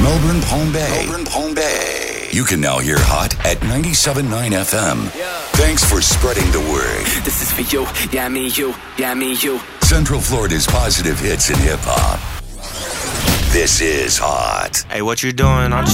Melbourne, Palm Bay. You can now hear Hot at 97.9 FM. Yeah. Thanks for spreading the word. This is for you, yeah, me, you, yeah, me, you. Central Florida's positive hits in hip-hop. This is Hot. Hey, what you doing?